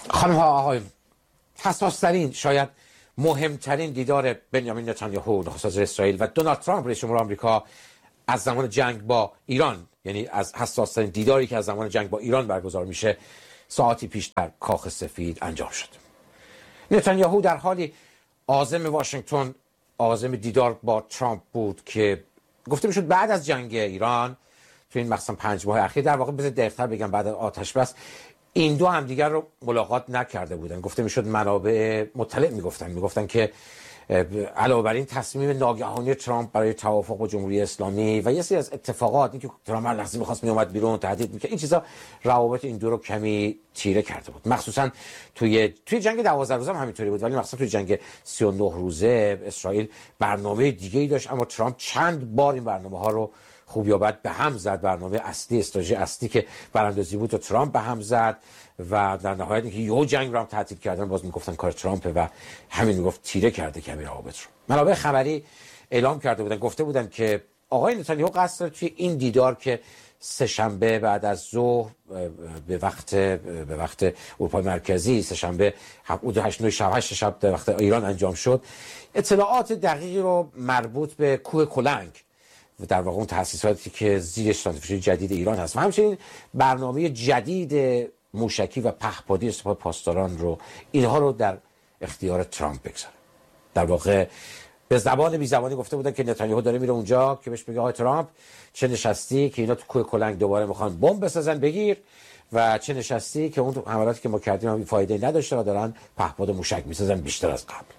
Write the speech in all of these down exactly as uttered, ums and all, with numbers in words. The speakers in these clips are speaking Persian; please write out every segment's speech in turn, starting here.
خانم ها آقای، حساسترین شاید مهمترین دیدار بنیامین نتانیاهو نخست وزیر اسرائیل و دونالد ترامپ رئیس جمهور آمریکا از زمان جنگ با ایران، یعنی از حساسترین دیداری که از زمان جنگ با ایران برگزار میشه، ساعتی پیش در کاخ سفید انجام شد. نتانیاهو در حالی عازم واشنگتن، عازم دیدار با ترامپ بود که گفته میشد بعد از جنگ ایران تو این مثلا پنج ماه اخیر، در واقع بذار دقیق‌تر بگم بعد از آتش بس، این دو همدیگر رو ملاقات نکرده بودن. گفته میشد منابع مطلع میگفتن میگفتن که علاوه بر این تصمیم ناگهانی ترامپ برای توافق با جمهوری اسلامی و یه سری از اتفاقات، اینکه ترامپ هر لحظه می‌خواست میومد بیرون تهدید می‌کرد، این چیزا روابط این دو رو کمی تیره کرده بود. مخصوصا توی توی جنگ دوازده روزه هم همینطوری بود، ولی مخصوصا توی جنگ سی و نه روزه اسرائیل برنامه دیگه‌ای داشت، اما ترامپ چند بار این برنامه‌ها رو خوب یا بد به هم زد. برنامه اصلی، استراتژی اصلی که براندازی بود و ترامپ به هم زد و در نهایت اینکه یه جنگ رو هم تعطیل کردن، باز میگفتن کار ترامپه و همین میگفت تیره کرده کمی روابط رو. منابع خبری اعلام کرده بودن، گفته بودن که آقای نتانیاهو قصد داره توی این دیدار که سه شنبه بعد از ظهر به وقت به وقت اروپای مرکزی، سه شنبه حدود هشت شب هشت شب در وقت ایران انجام شد، اطلاعات دقیقی رو مربوط به کوه کلنگ و در واقع اون تأسیساتی که زیر استراتژی جدید ایران هست و همچنین برنامه جدید موشکی و پهپادی استفاده پاسداران رو، اینها رو در اختیار ترامپ بگذاره. در واقع به زبان بی زبانی گفته بودن که نتانیاهو داره میره اونجا که بهش بگه آقای ترامپ چه نشستی که اینا تو کوه کلنگ دوباره میخوان بمب بسازن بگیر، و چه نشستی که اون حملاتی که ما کردیم هم فایده نداشته و دارن پهپاد موشک میسازن بیشتر از قبل.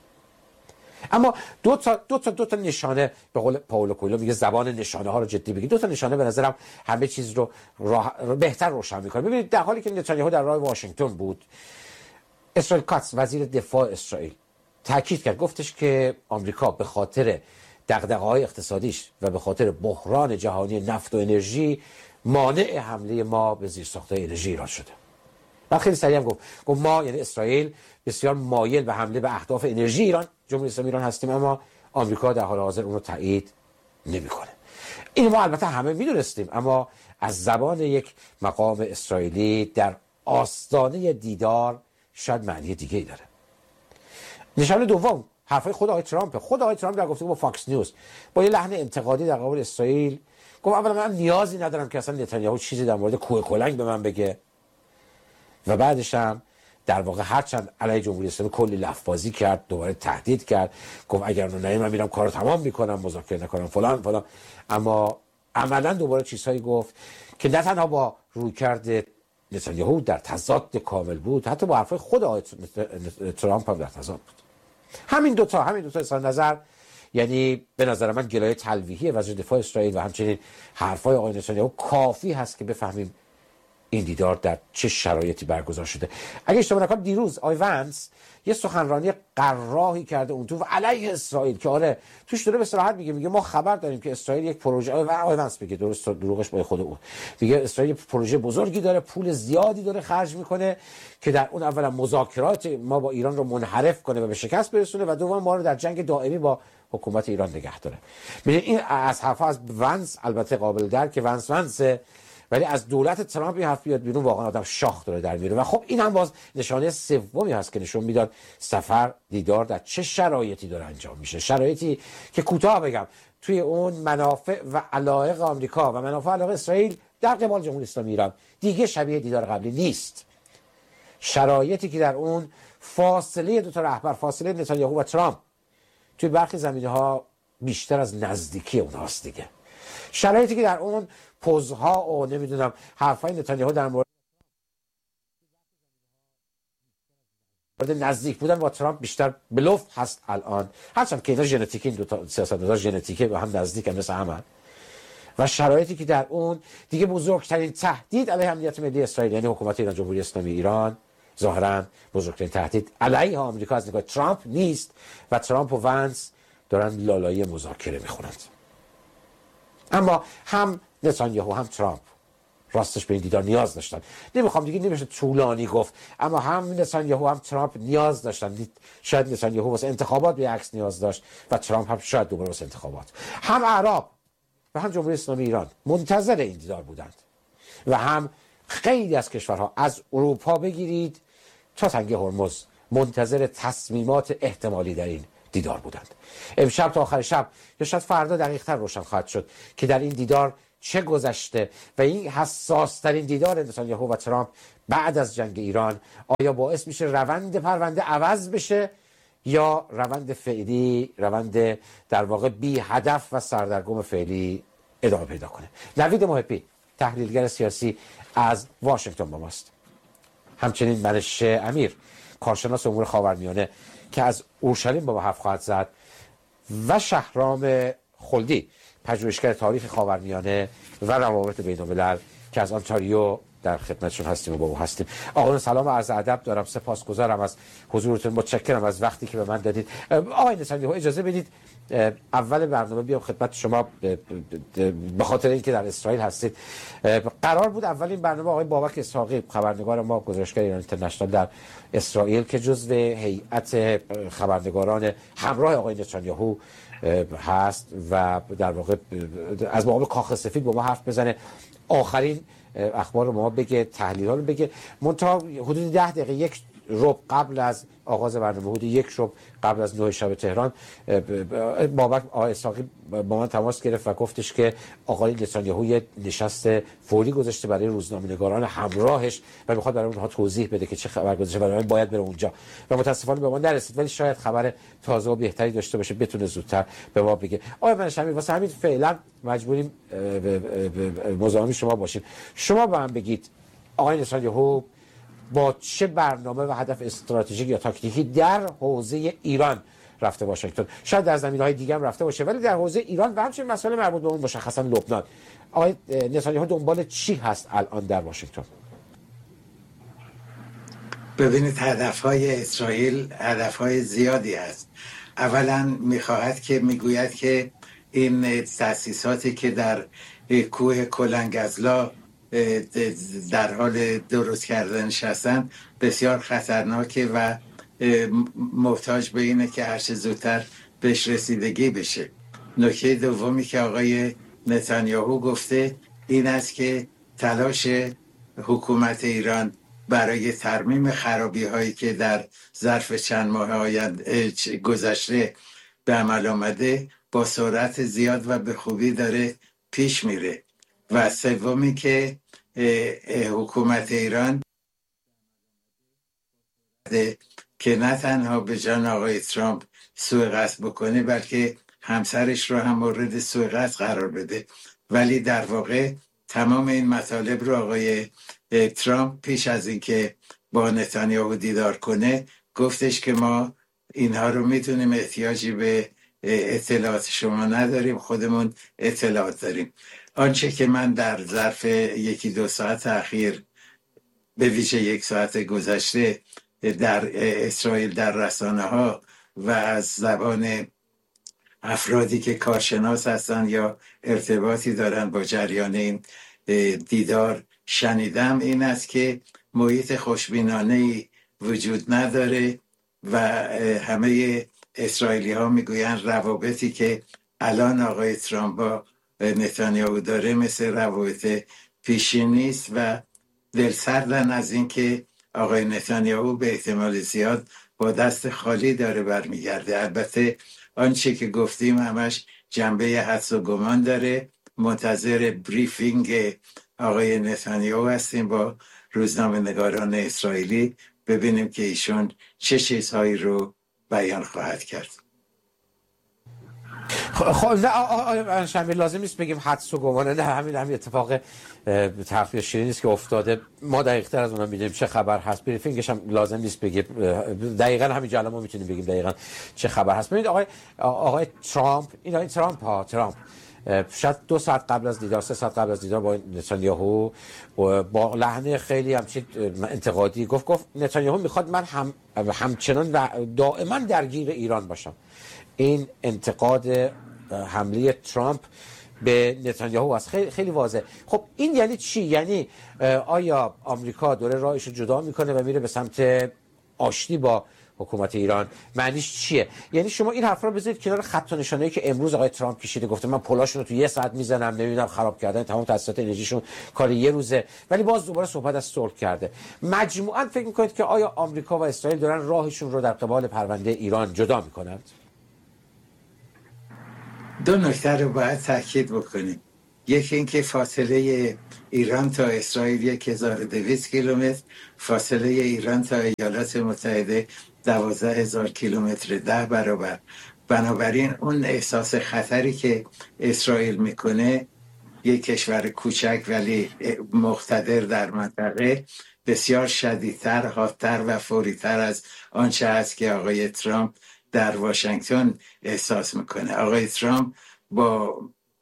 اما دو تا دو تا دو تا نشانه، به قول پائولو کوئلو میگه زبان نشانه ها رو جدی بگید، دو تا نشانه به نظرم همه چیز رو راه... بهتر روشن میکنه. ببینید در حالی که نتانیاهو در راه واشنگتن بود، اسرائیل کاتس وزیر دفاع اسرائیل تاکید کرد، گفتش که آمریکا به خاطر دغدغه‌های اقتصادیش و به خاطر بحران جهانی نفت و انرژی مانع حمله ما به زیرساخت‌های انرژی ایران شده. و خیلی سریع هم گفت گفت ما یعنی اسرائیل بسیار مایل به حمله به اهداف انرژی ایران، جمهوری اسلامی ایران هستیم، اما آمریکا در حال حاضر اون رو تایید نمی‌کنه. این ما البته همه می‌دونستیم، اما از زبان یک مقام اسرائیلی در آستانه دیدار شاید معنی دیگه‌ای داره. نشانه دوم حرفای خود آقای ترامپ. خود آقای ترامپ در گفتگو با فاکس نیوز با یه لحن انتقادی در مقابل اسرائیل گفت اولا من نیازی ندارم که اصلا نتانیاهو چیزی در مورد کوه کلنگ به من بگه، و بعدش هم در واقع هرچند علیه جمهوری اسلامی کلی لفظ‌بازی کرد، دوباره تهدید کرد، گفت اگر اون نمی من میرم کارو تمام میکنم، مذاکره نکنم فلان فلان، اما عملا دوباره چیزهایی گفت که نه تنها با رویکرد نتانیاهو در تضاد کامل بود، حتی با حرفای خود آقای ترامپ هم در تضاد بود. همین دوتا همین دوتا اظهار نظر، یعنی به نظر من گلایه تلویحی وزیر دفاع اسرائیل و همچنین حرفای آقای نتانیاهو کافی هست که بفهمیم این دیدار در چه شرایطی برگزار شده. اگه اشتباه نکنم دیروز آقای ونس یه سخنرانی قراحی کرده اون تو و علیه اسرائیل که آره توش داره به صراحت میگه میگه ما خبر داریم که اسرائیل یک پروژه، آقای ونس میگه درست دروغش با خود اون، میگه اسرائیل پروژه بزرگی داره، پول زیادی داره خرج میکنه که در اون اولا مذاکرات ما با ایران رو منحرف کنه و به شکست برسونه و دوم ما رو در جنگ دائمی با حکومت ایران نگه داره. میگه این از حرف از ونس البته قابل درک که ونس ونسه، ولی از دولت ترامپ این حرف بیاد بیرون واقعا آدم شاخ داره در میره. و خب این هم باز نشانه سومی هست که نشون میداد سفر دیدار در چه شرایطی داره انجام میشه، شرایطی که کوتاه بگم توی اون منافع و علایق آمریکا و منافع و علایق اسرائیل در قبال جمهوری اسلامی ایران دیگه شبیه دیدار قبلی نیست. شرایطی که در اون فاصله دو تا رهبر، فاصله نتانیاهو و ترامپ توی برخی زمینه‌ها بیشتر از نزدیکی اونهاست دیگه. شرایطی که در اون پوزها و نمیدونم حرفای نتانیاهو در مورد نزدیک بودن با ترامپ بیشتر بلوف هست الان، هرچند که اینا ژنتیکی، این دو تا سیاستمدار ژنتیکی به هم نزدیک هم مثل هم. و شرایطی که در اون دیگه بزرگترین تهدید علیه امنیت ملی اسرائیل، یعنی حکومت ایران، جمهوری اسلامی ایران، ظاهرا بزرگترین تهدید علیه آمریکا از نگاه ترامپ نیست و ترامپ و ونس دارن لالایی مذاکره میخونند. اما هم نتانیاهو هم ترامپ راستش به این دیدار نیاز داشتن. نمیخوام دیگه نمیشه طولانی گفت، اما هم نتانیاهو هم ترامپ نیاز داشتن. شاید نتانیاهو واسه انتخابات به عکس نیاز داشت و ترامپ هم شاید دوباره واسه انتخابات. هم اعراب و هم جمهوری اسلامی ایران منتظر این دیدار بودند و هم خیلی از کشورها، از اروپا بگیرید تا تنگه هرمز منتظر تصمیمات احتمالی در این دیدار بودند. امشب تا آخر شب یا شاید فردا دقیق‌تر روشن خواهد شد که در این دیدار چه گذشته و این حساس ترین دیدار نتانیاهو و ترامپ بعد از جنگ ایران آیا باعث میشه روند پرونده عوض بشه یا روند فعلی، روند در واقع بی هدف و سردرگم فعلی ادامه پیدا کنه. نوید محبی تحلیلگر سیاسی از واشنگتن با ماست. همچنین منش امیر کارشناس امور خاورمیانه که از اورشلیم با ما حرف خواهد زد و شهرام خلدی پژوهشگر تاریخ خاورمیانه و روابط بین‌الملل که از آنتاریو در خدمتشون هستیم و با ما هستیم. آقایان سلام و عرض ادب دارم. سپاسگزارم از حضورتون، متشکرم از وقتی که به من دادید. آقای نتانیاهو اجازه بدید اول برنامه بیام خدمت شما به خاطر اینکه در اسرائیل هستید. قرار بود اولین برنامه آقای بابک اسحاقی خبرنگار ما گزارشگر ایران اینترنشنال در اسرائیل که جزو هیئت خبرنگاران همراه آقای نتانیاهو هست و در واقع از مقام کاخ سفید با ما حرف بزنه، آخرین اخبار ما بگه، تحلیل‌ها رو بگه. منتها حدود ده دقیقه یک ربع قبل از آغاز برنامه، حدود یک ربع قبل از نه شب تهران، بابک آقای اسحاقی با من تماس گرفت و گفتش که آقای نتانیاهو یه نشست فوری گذاشته برای روزنامه‌نگاران همراهش و میخواد برای اونها توضیح بده که چه خبر گذاشته و برای باید بره اونجا و متاسفانه به ما نرسید، ولی شاید خبر تازه و بهتری داشته باشه بتونه زودتر به ما بگه. آقای منش امیر واسه همین فعلا مجبوریم مزاحم شما باشیم. شما به من بگید آقای نتانیاهو با چه برنامه و هدف استراتژیک یا تاکتیکی در حوزه ایران رفته واشنگتن؟ شاید در زمینه‌های دیگه هم رفته باشه، ولی در حوزه ایران و همچنین مسائل مربوط به اون مشخصا لبنان، آقای نتانیاهو دنبال چی هست الان در واشنگتن؟ ببینید هدف‌های اسرائیل هدف‌های زیادی است. اولا می‌خواهد که میگوید که این تأسیساتی که در کوه کلنگزلا در حال درست کردنش هستن بسیار خطرناکه و محتاج به اینه که هر چه زودتر بهش رسیدگی بشه. نکته دومی که آقای نتانیاهو گفته این است که تلاش حکومت ایران برای ترمیم خرابی هایی که در ظرف چند ماه آینده گذشته به عمل آمده با سرعت زیاد و به خوبی داره پیش میره. و سومی که حکومت ایران که نه تنها به جان آقای ترامپ سوء قصد بکنه بلکه همسرش رو هم مورد سوء قصد قرار بده، ولی در واقع تمام این مطالب رو آقای ترامپ پیش از اینکه با نتانیاهو دیدار کنه گفتش که ما اینها رو میتونیم، احتیاجی به اطلاعات شما نداریم، خودمون اطلاعات داریم. آنچه که من در ظرف یکی دو ساعت اخیر به ویژه یک ساعت گذشته در اسرائیل در رسانه ها و از زبان افرادی که کارشناس هستند یا ارتباطی دارند با جریان این دیدار شنیدم این است که محیط خوشبینانه‌ای وجود نداره و همه اسرائیلی ها میگویند روابطی که الان آقای ترامپ با نتانیاهو داره مثل روابط پیشینی است و دلسردن از این که آقای نتانیاهو به احتمال زیاد با دست خالی داره برمیگرده. البته آنچه که گفتیم همش جنبه حدس و گمان داره. منتظر بریفینگ آقای نتانیاهو هستیم با روزنامه نگاران اسرائیلی ببینیم که ایشون چه چیزهایی رو بیان خواهد کرد. خب نه آقای شمیر لازم نیست بگیم حدس و گمانه، نه همین همین اتفاق تخفیف شیرین نیست که افتاده، ما دقیق تر از اونها میدونیم چه خبر هست. بریفینگش هم لازم نیست بگیم، دقیقاً همین الان ما میتونیم بگیم دقیقاً چه خبر هست. ببینید آقای آقای ترامپ، این آقای ترامپ ها ترامپ شاید دو ساعت قبل از دیدار، سه ساعت قبل از دیدار با نتانیاهو با لحن خیلی همچین انتقادی گفت گفت نتانیاهو میخواد من هم همچنان دائما درگیر ایران باشم. این انتقاد حمله ترامپ به نتانیاهو است، خیلی خیلی واضح. خب این یعنی چی؟ یعنی آیا آمریکا داره راهش رو جدا میکنه و میره به سمت آشتی با حکومت ایران معنیش چیه؟ یعنی شما این حرفا رو بذارید کنار خط و نشانه‌ای که امروز آقای ترامپ کشیده، گفته من پلاشون رو تو یه ساعت میزنم، نمیدونم خراب کردن تمام تاسیسات انرژیشون کار یه روزه، ولی باز دوباره صحبت از صلح کرده. مجموعاً فکر می‌کنید که آیا آمریکا و اسرائیل دارن راهشون رو در قبال پرونده ایران جدا می‌کنند؟ دو نکته رو باید تاکید بکنیم. یکی اینکه فاصله ایران تا اسرائیل یک هزار و دویست کیلومتر، فاصله ایران تا ایالات متحده دوازده هزار کیلومتر، ده برابر. بنابراین اون احساس خطری که اسرائیل میکنه، یک کشور کوچک ولی مقتدر در منطقه، بسیار شدیدتر، حادتر و فوریتر از آنچه است که آقای ترامپ در واشنگتن احساس میکنه. آقای ترامپ با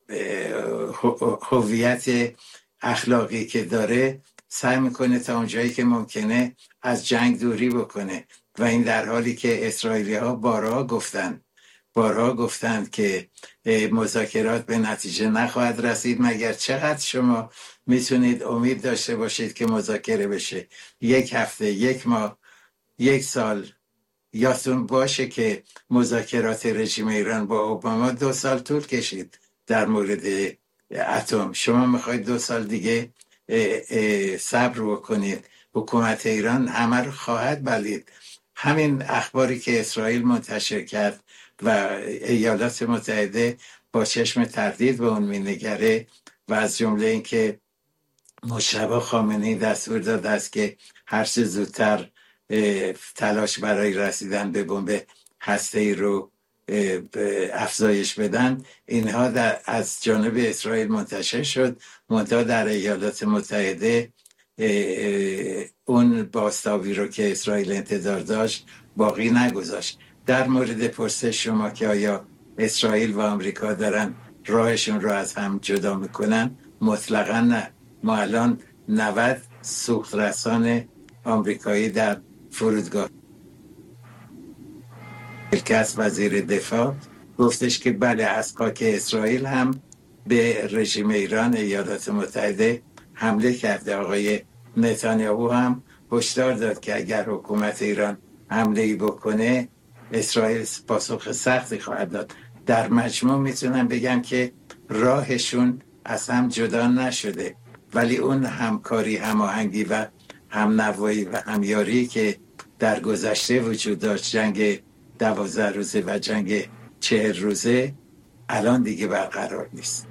هویت اخلاقی که داره سعی میکنه تا اونجایی که ممکنه از جنگ دوری بکنه و این در حالی که اسرائیلی ها بارها گفتن بارها گفتند که مذاکرات به نتیجه نخواهد رسید. مگر چقدر شما میتونید امید داشته باشید که مذاکره بشه؟ یک هفته، یک ماه، یک سال؟ یادتون باشه که مذاکرات رژیم ایران با اوباما دو سال طول کشید در مورد اتم. شما میخواید دو سال دیگه صبر بکنید؟ حکومت ایران همه رو خواهد بلعید. همین اخباری که اسرائیل منتشر کرد و ایالات متحده با چشم تردید به اون مینگره و از جمله این که مجتبی خامنه‌ای دستور داده است که هر چه زودتر تلاش برای رسیدن به بمب هسته‌ای رو افزایش بدن، اینها در از جانب اسرائیل منتشر شد، منتها در ایالات متحده اون بازتابی رو که اسرائیل انتظار داشت باقی نگذاشت. در مورد پرسش شما که آیا اسرائیل و آمریکا دارن راهشون رو از هم جدا میکنن، مطلقا نه. ما الان نود سوخت رسان آمریکایی در فرودگاه الکس وزیر دفاع گفتش که بله، از خاک اسرائیل هم به رژیم ایران ایالات متحده حمله کرده. آقای نتانیاهو هم هشدار داد که اگر حکومت ایران حمله ای بکنه اسرائیل پاسخ سختی خواهد داد. در مجموع میتونم بگم که راهشون از هم جدا نشده، ولی اون همکاری، هماهنگی و همنوایی و همیاری که در گذشته وجود داشت، جنگ دوازده روزه و جنگ چهل روزه، الان دیگه برقرار نیست.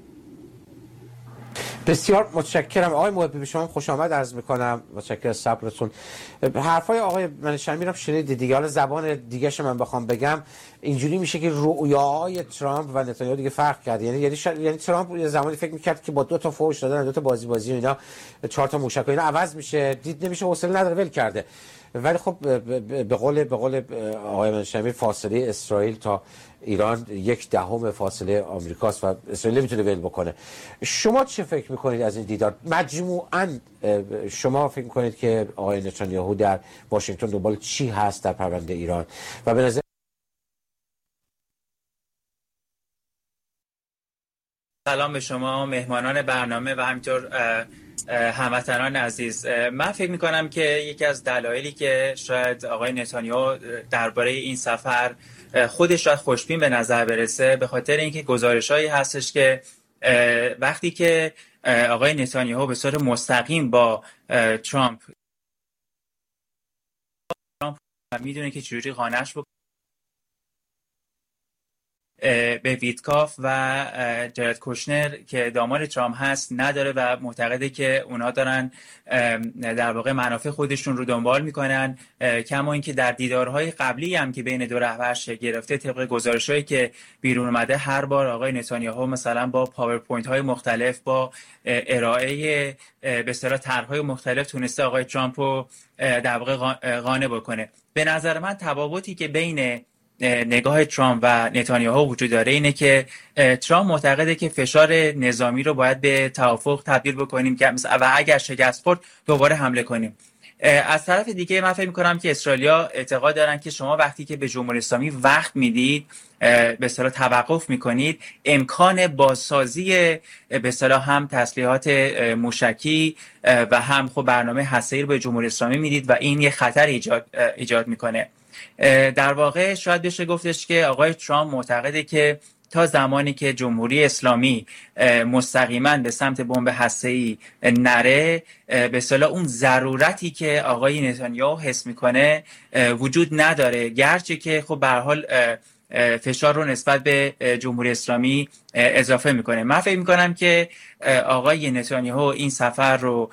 بسیار متشکرم آقای محبی، به شما خوش آمد عرض میکنم. متشکرم از صبرتون. حرفای آقای منشمی میرم شنید دیگه. حالا زبان دیگه شو من بخوام بگم اینجوری میشه که رؤیاهای ترامپ و نتانیاهو دیگه فرق کرد. یعنی یعنی شا... یعنی ترامپ یه زمانی فکر میکرد که با دو تا فوش دادن، دو تا بازی بازی و اینا، چهار تا موشک و اینا عوض میشه، دید نمیشه، حوصله نداره، ول کرده. ولی خب به قول به قول آقای منشمی فاصله اسرائیل تا ایران یک دهم فاصله آمریکاست و اسرائیل نمیتونه ول بکنه. شما چه فکر میکنید از این دیدار؟ مجموعاً شما فکر میکنید که آقای نتانیاهو در واشنگتن دنبال چی هست در پرونده ایران؟ و به نظر سلام به شما مهمانان برنامه و همینطور هموطنان عزیز. من فکر میکنم که یکی از دلایلی که شاید آقای نتانیاهو درباره این سفر خودش را خوشبین به نظر برسه، به خاطر اینکه گزارش‌هایی هستش که وقتی که آقای نتانیاهو به صورت مستقیم با ترامپ میدونه که چجوری قانعش بکنه به ویتکاف و جرد کوشنر که داماد ترامپ هست نداره و معتقده که اونا دارن در واقع منافع خودشون رو دنبال میکنن. کما اینکه در دیدارهای قبلی هم که بین دو رهبر شکل گرفته، طبق گزارشایی که بیرون اومده، هر بار آقای نتانیاهو مثلا با پاورپوینت های مختلف، با ارائه به اصطلاح طرح‌های مختلف تونسته آقای ترامپ رو در واقع قانع بکنه. به نظر من تفاوتی که بین نگاه ترامپ و نتانیاهو وجود داره اینه که ترامپ معتقده که فشار نظامی رو باید به توافق تبدیل بکنیم که و اگر شکست خورد دوباره حمله کنیم. از طرف دیگه من فکر می‌کنم که اسرائیلیا اعتقاد دارن که شما وقتی که به جمهوری اسلامی وقت میدید، به اصطلاح توقف میکنید، امکان بازسازی به اصطلاح هم تسلیحات موشکی و هم خب برنامه هسته‌ای رو به جمهوری اسلامی میدید و این یه خطر ایجاد ایجاد میکنه. در واقع شاید بشه گفتش که آقای ترامپ معتقده که تا زمانی که جمهوری اسلامی مستقیما به سمت بمب هسته‌ای نره، به اصطلاح اون ضرورتی که آقای نتانیاهو حس میکنه وجود نداره، گرچه که خب به هر حال فشار رو نسبت به جمهوری اسلامی اضافه میکنه. من فکر میکنم که آقای نتانیاهو این سفر رو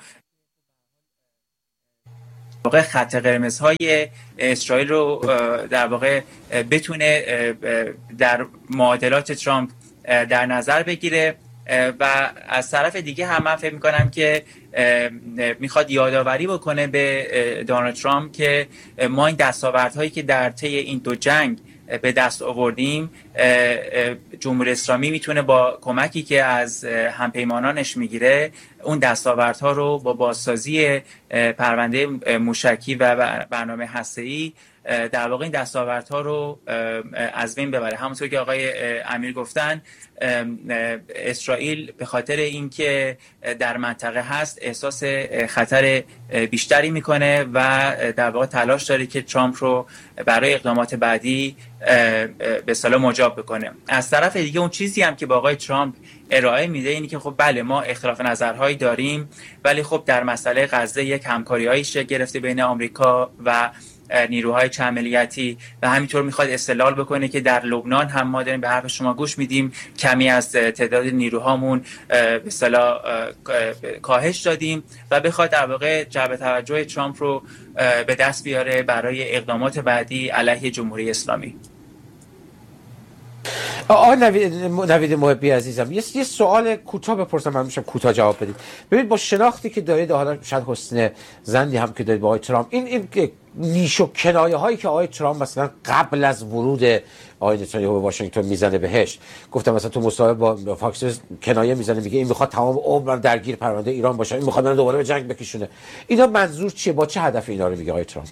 واقع خط قرمزهای اسرائیل رو در واقع بتونه در معادلات ترامپ در نظر بگیره و از طرف دیگه هم من فکر میکنم که میخواد یادآوری بکنه به دونالد ترامپ که ما این دستاوردهایی که در طی این دو جنگ به دست آوردیم، جمهوری اسلامی میتونه با کمکی که از همپیمانانش میگیره اون دستاوردها رو با بازسازی پرونده موشکی و برنامه هسته‌ای در واقع این دستاوردها رو از بین ببره. همونطور که آقای امیر گفتن، اسرائیل به خاطر اینکه در منطقه هست احساس خطر بیشتری میکنه و در واقع تلاش داره که ترامپ رو برای اقدامات بعدی به اصطلاح مجاب بکنه. از طرف دیگه اون چیزی هم که با آقای ترامپ ارائه میده اینی که خب بله ما اختلاف نظرهایی داریم، ولی خب در مسئله غزه یک همکاری‌هایی شکل گرفته بین آمریکا و نیروهای چند ملیتی و همینطور میخواد استدلال بکنه که در لبنان هم ما داریم به حرف شما گوش میدیم، کمی از تعداد نیروهامون به اصطلاح کاهش دادیم و بخواد در واقع جلب توجه ترامپ رو به دست بیاره برای اقدامات بعدی علیه جمهوری اسلامی. آقای نوید نوید محبی عزیزم، یه یه سوال کوتاه بپرسم، من میشم کوتاه جواب بدید. ببینید با شناختی که دارید، حالا شاید حسن زندی هم که دارید با آقای ترامپ، این این نیش و کنایه هایی که آقای ترامپ مثلا قبل از ورود آقای نتانیاهو به واشنگتن میزنه بهش، گفتم مثلا تو مصاحبه با فاکس کنایه میزنه، میگه این میخواد تمام عمر درگیر پرونده ایران باشه، این میخواد من دوباره به جنگ بکشونه. اینا منظور چیه؟ با چه هدف اینا رو میگه آقای ترامپ؟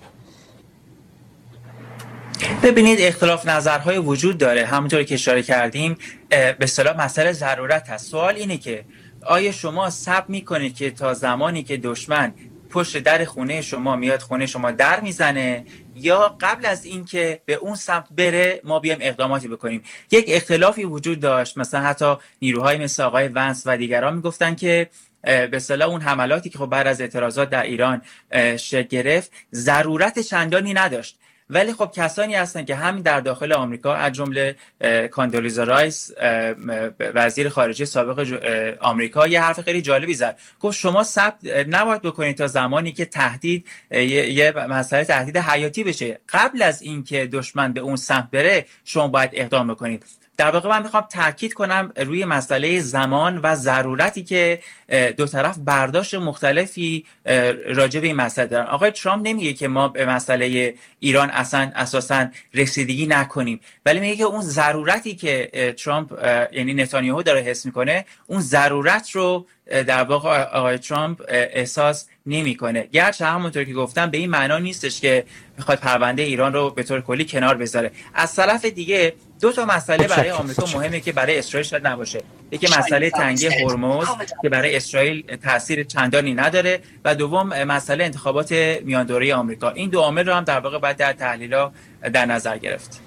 ببینید اختلاف نظرهای وجود داره، همونطور که اشاره کردیم به اصطلاح مسئله ضرورت هست. سوال اینه که آیا شما صبر میکنید که تا زمانی که دشمن پشت در خونه شما میاد خونه شما در میزنه، یا قبل از اینکه به اون سمت بره ما بیایم اقداماتی بکنیم؟ یک اختلافی وجود داشت، مثلا حتی نیروهای مثل آقای ونس و دیگران میگفتن که به اصطلاح اون حملاتی که خب بعد از اعتراضات در ایران شکل گرفت ضرورت چندانی نداشت، ولی خب کسانی هستن که همین در داخل آمریکا از جمله کاندولیزا رایس وزیر خارجه سابق آمریکا یه حرف خیلی جالبی زد، گفت شما صبر نباید بکنید تا زمانی که تهدید یه مسئله تهدید حیاتی بشه، قبل از اینکه دشمن به اون سمت بره شما باید اقدام بکنید. در واقع من میخوام تاکید کنم روی مسئله زمان و ضرورتی که دو طرف برداشت مختلفی راجع به این مسئله دارن. آقای ترامپ نمیگه که ما به مسئله ایران اصلا اساسا رسیدگی نکنیم، ولی میگه که اون ضرورتی که ترامپ یعنی نتانیاهو داره حس میکنه، اون ضرورت رو در واقع آقای ترامپ احساس نمیکنه. گرچه همونطور که گفتم به این معنا نیستش که بخواد پرونده ایران رو به طور کلی کنار بذاره. از طرف دیگه دو تا مسئله برای آمریکا مهمه که برای اسرائیل شاید نباشه. یکی مسئله تنگی هرمز که برای اسرائیل تاثیر چندانی نداره و دوم مسئله انتخابات میان دوره آمریکا. این دو عامل رو هم در واقع باید در تحلیل‌ها در نظر گرفت.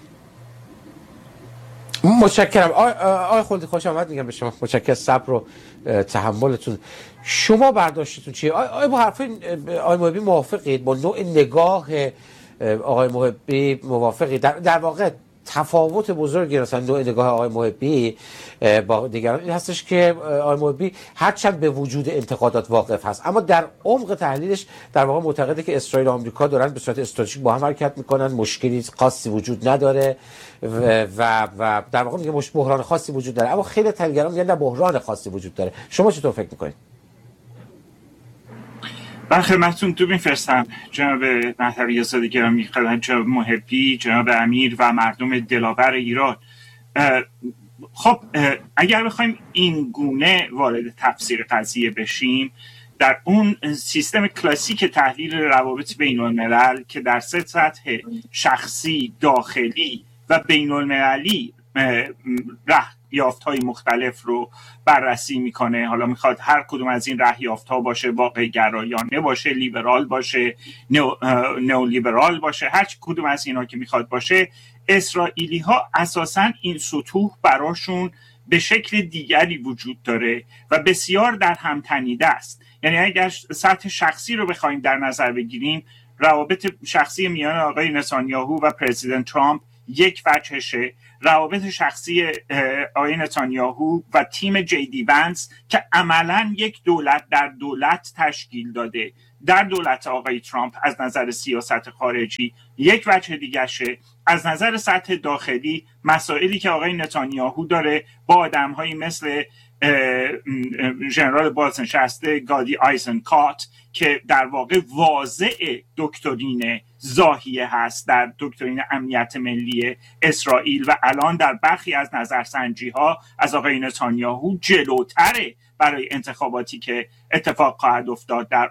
متشکرم آقای خلدی، خوش آمد میگم به شما. متشکرم صبر و تحملتون. شما برداشتتون چیه؟ آقای با حرف آقای محبی موافقید؟ با نوع نگاه آقای محبی موافقید؟ در, در واقع تفاوت بزرگی مثلا نوع نگاه آقای محبی با دیگران این هستش که آقای محبی هرچند به وجود انتقادات واقف هست، اما در عمق تحلیلش در واقع معتقده که اسرائیل و آمریکا دارن به صورت استراتژیک با هم حرکت میکنن، مشکلی خاصی وجود نداره و و, و در واقع میگه مش بحران خاصی وجود داره، اما خیلی تحلیلگران میگن نه بحران خاصی وجود داره. شما چطور فکر میکنید؟ من خدمتتون تو میفرستم جناب مهدوی آزادی گرامی، خدمت جناب محبی، جناب امیر و مردم دلاور ایران. خب اگر بخوایم این گونه وارد تفسیر قضیه بشیم، در اون سیستم کلاسیک تحلیل روابط بین الملل که در سه سطح شخصی، داخلی و بین المللی ره یافت‌های مختلف رو بررسی میکنه. حالا میخواد هر کدوم از این ره یافت‌ها باشه، واقع گرایانه باشه، لیبرال باشه، نو, نو لیبرال باشه، هر کدوم از اینا که میخواد باشه، اسرائیلی ها اساساً این سطوح براشون به شکل دیگری وجود داره و بسیار در هم تنیده است. یعنی اگر سطح شخصی رو بخوایم در نظر بگیریم، روابط شخصی میان آقای نتانیاهو و پرزیدنت ترامپ یک وجهشه، روابط شخصی آقای نتانیاهو و تیم جی دی ونس که عملاً یک دولت در دولت تشکیل داده در دولت آقای ترامپ از نظر سیاست خارجی یک وجه دیگه شه. از نظر سطح داخلی مسائلی که آقای نتانیاهو داره با آدم‌هایی مثل ژنرال بازنشسته گادی آیزنکات که در واقع واضع دکترین زاهیه هست در دکترین امنیت ملی اسرائیل و الان در برخی از نظرسنجی ها از آقای نتانیاهو جلوتره برای انتخاباتی که اتفاق خواهد افتاد در